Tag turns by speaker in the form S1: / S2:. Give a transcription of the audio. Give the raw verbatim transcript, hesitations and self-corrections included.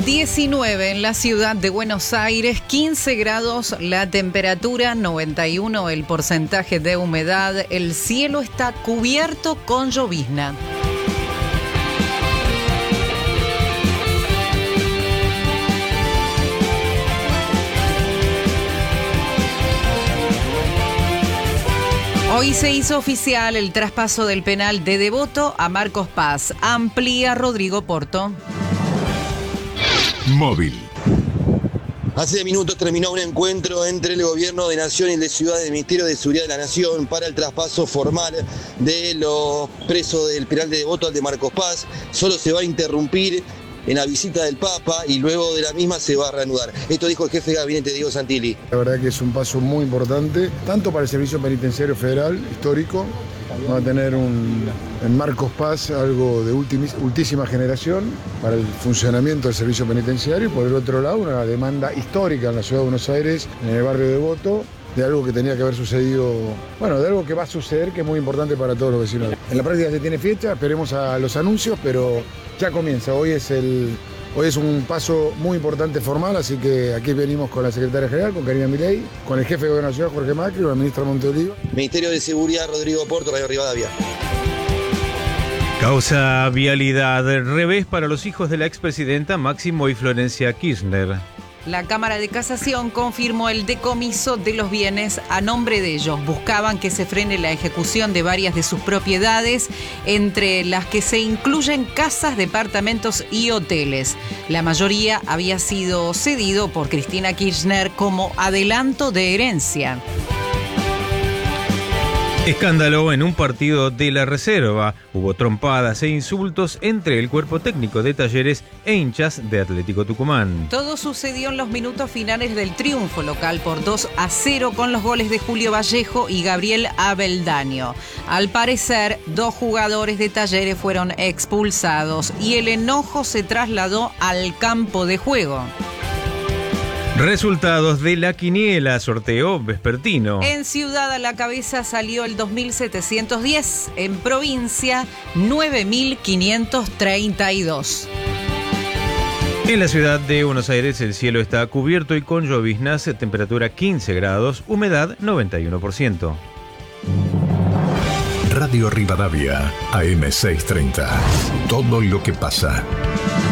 S1: diecinueve en la ciudad de Buenos Aires, quince grados la temperatura, noventa y uno el porcentaje de humedad, el cielo está cubierto con llovizna. Hoy se hizo oficial el traspaso del penal de Devoto a Marcos Paz. Amplía Rodrigo Porto.
S2: Móvil.
S3: Hace minutos terminó un encuentro entre el Gobierno de Nación y el de Ciudad del Ministerio de Seguridad de la Nación para el traspaso formal de los presos del penal de Devoto al de Marcos Paz. Solo se va a interrumpir en la visita del Papa y luego de la misma se va a reanudar. Esto dijo el jefe de gabinete, Diego Santilli.
S4: La verdad que es un paso muy importante, tanto para el Servicio Penitenciario Federal, histórico. Va a tener un, en Marcos Paz algo de ultimis, ultísima generación para el funcionamiento del servicio penitenciario, y por el otro lado una demanda histórica en la ciudad de Buenos Aires, en el barrio de Devoto, de algo que tenía que haber sucedido, bueno, de algo que va a suceder, que es muy importante para todos los vecinos. En la práctica se tiene fecha, esperemos a los anuncios, pero ya comienza. Hoy es el... Hoy es un paso muy importante formal, así que aquí venimos con la secretaria general, con Karina Milei, con el jefe de Gobernación, Jorge Macri, con la ministra Monteoliva.
S3: Ministerio de Seguridad, Rodrigo Porto, Radio Rivadavia.
S2: Causa vialidad, revés para los hijos de la expresidenta Máximo y Florencia Kirchner.
S1: La Cámara de Casación confirmó el decomiso de los bienes a nombre de ellos. Buscaban que se frene la ejecución de varias de sus propiedades, entre las que se incluyen casas, departamentos y hoteles. La mayoría había sido cedido por Cristina Kirchner como adelanto de herencia.
S2: Escándalo en un partido de la reserva. Hubo trompadas e insultos entre el cuerpo técnico de Talleres e hinchas de Atlético Tucumán.
S1: Todo sucedió en los minutos finales del triunfo local por dos a cero con los goles de Julio Vallejo y Gabriel Abeldaño. Al parecer, dos jugadores de Talleres fueron expulsados y el enojo se trasladó al campo de juego.
S2: Resultados de la quiniela, sorteo vespertino.
S1: En Ciudad a la Cabeza salió el dos mil setecientos diez, en provincia nueve mil quinientos treinta y dos.
S2: En la ciudad de Buenos Aires el cielo está cubierto y con lloviznas, temperatura quince grados, humedad noventa y uno por ciento.
S5: Radio Rivadavia, A M seiscientos treinta. Todo lo que pasa.